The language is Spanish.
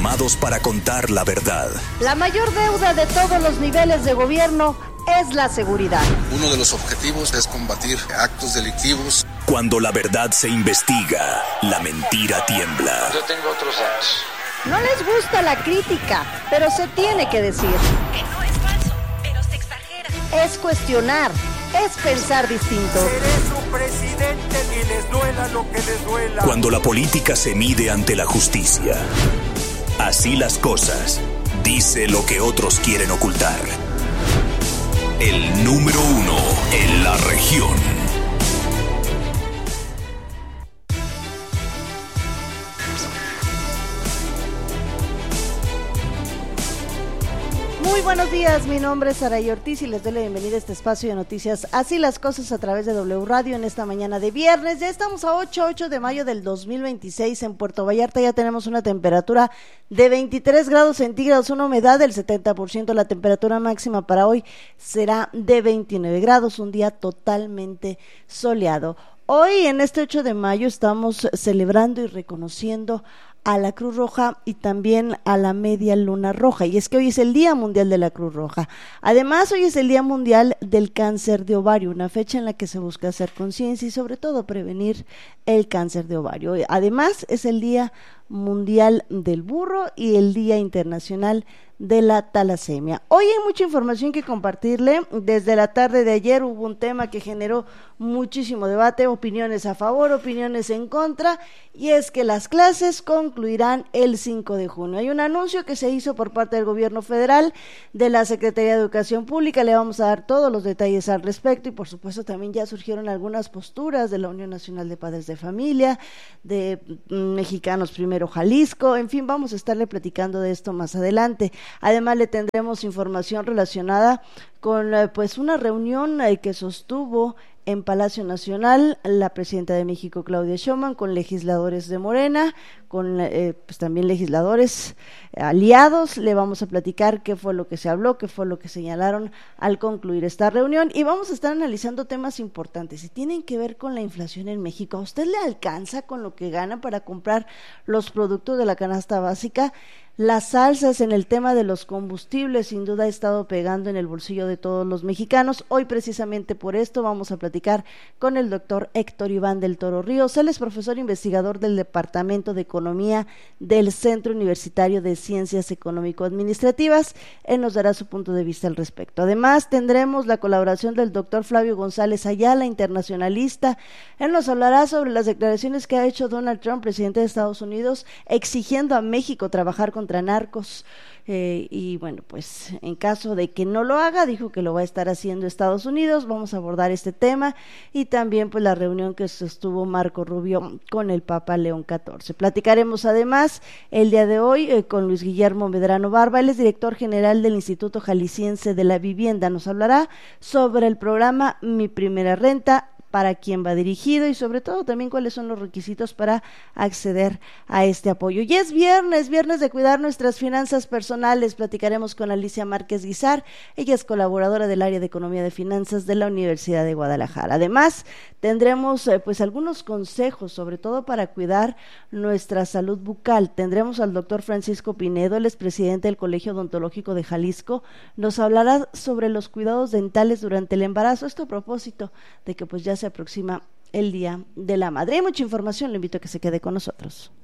informados para contar la verdad. La mayor deuda de todos los niveles de gobierno es la seguridad. Uno de los objetivos es combatir actos delictivos. Cuando la verdad se investiga, la mentira tiembla. Yo tengo otros datos. No les gusta la crítica, pero se tiene que decir. Que no es falso, pero se exagera. Es cuestionar, es pensar distinto. Seré su presidente y les duela lo que les duela. Cuando la política se mide ante la justicia. Así las cosas, dice lo que otros quieren ocultar. El número 1 en la región. Muy buenos días, mi nombre es Saray Ortiz y les doy la bienvenida a este espacio de noticias Así las cosas a través de W Radio en esta mañana de viernes. Ya estamos a 8 de mayo del 2026 en Puerto Vallarta, ya tenemos una temperatura de 23 grados centígrados, una humedad del 70%, la temperatura máxima para hoy será de 29 grados, un día totalmente soleado. Hoy en este 8 de mayo estamos celebrando y reconociendo a la Cruz Roja y también a la Media Luna Roja, y es que hoy es el Día Mundial de la Cruz Roja. Además, hoy es el Día Mundial del Cáncer de Ovario, una fecha en la que se busca hacer conciencia y sobre todo prevenir el cáncer de ovario. Además, es el Día Mundial del Burro y el Día Internacional de la Talasemia. Hoy hay mucha información que compartirle. Desde la tarde de ayer hubo un tema que generó muchísimo debate, opiniones a favor, opiniones en contra, y es que las clases concluirán el 5 de junio. Hay un anuncio que se hizo por parte del gobierno federal, de la Secretaría de Educación Pública, le vamos a dar todos los detalles al respecto, y por supuesto también ya surgieron algunas posturas de la Unión Nacional de Padres de Familia, de Mexicanos Primero Jalisco, en fin, vamos a estarle platicando de esto más adelante. Además le tendremos información relacionada con pues una reunión que sostuvo en Palacio Nacional la presidenta de México, Claudia Sheinbaum, con legisladores de Morena, con pues también legisladores aliados. Le vamos a platicar qué fue lo que se habló, qué fue lo que señalaron al concluir esta reunión, y vamos a estar analizando temas importantes y tienen que ver con la inflación en México. ¿A usted le alcanza con lo que gana para comprar los productos de la canasta básica? Las alzas en el tema de los combustibles sin duda ha estado pegando en el bolsillo de todos los mexicanos. Hoy precisamente por esto vamos a platicar con el doctor Héctor Iván del Toro Ríos. Él es profesor investigador del Departamento de Economía del Centro Universitario de Ciencias Económico-Administrativas. Él nos dará su punto de vista al respecto. Además tendremos la colaboración del doctor Flavio González Ayala, internacionalista. Él nos hablará sobre las declaraciones que ha hecho Donald Trump, presidente de Estados Unidos, exigiendo a México trabajar contra narcos, y bueno, pues en caso de que no lo haga, dijo que lo va a estar haciendo Estados Unidos. Vamos a abordar este tema y también pues la reunión que sostuvo Marco Rubio con el Papa León XIV. Platicaremos además el día de hoy con Luis Guillermo Medrano Barba. Él es director general del Instituto Jalisciense de la Vivienda. Nos hablará sobre el programa Mi Primera Renta, para quién va dirigido y sobre todo también cuáles son los requisitos para acceder a este apoyo. Y es viernes de cuidar nuestras finanzas personales. Platicaremos con Alicia Márquez Guizar, ella es colaboradora del área de Economía de Finanzas de la Universidad de Guadalajara. Además, tendremos pues algunos consejos, sobre todo para cuidar nuestra salud bucal. Tendremos al doctor Francisco Pinedo, él es presidente del Colegio Odontológico de Jalisco, nos hablará sobre los cuidados dentales durante el embarazo, esto a propósito de que pues ya se aproxima el Día de la Madre. Hay mucha información, le invito a que se quede con nosotros.